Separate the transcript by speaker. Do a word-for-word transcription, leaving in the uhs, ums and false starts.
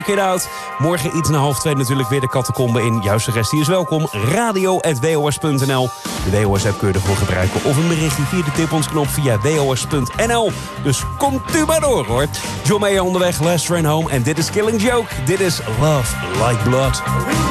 Speaker 1: It out. Morgen iets na half twee natuurlijk weer de catacombe in. Juiste rest, die is welkom. radio at w o s punt n l. De W O S-app kun je ervoor gebruiken. Of een berichtje via de tip ons knop via w o s punt n l. Dus komt u maar door, hoor. John Mayer onderweg, Last Train Home. En dit is Killing Joke. Dit is Love Like Blood.